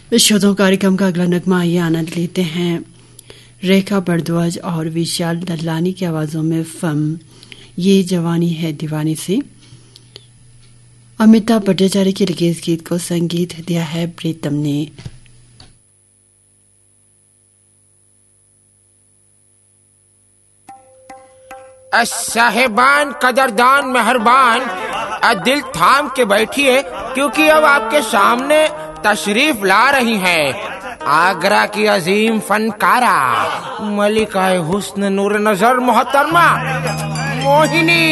श्रोताओं, कार्यक्रम का अगला नगमा आइए आनंद लेते हैं रेखा भारद्वाज और विशाल ददलानी की आवाजों में फिल्म ये जवानी है दीवानी से अमिताभ भट्टाचार्य के लिखे इस गीत को संगीत दिया है प्रीतम ने। साहेबान, कदरदान, मेहरबान, दिल थाम के बैठिए क्योंकि अब आपके सामने तशरीफ ला रही हैं आगरा की अजीम फनकारा मलिका हुस्न नूर नजर मोहतरमा मोहिनी।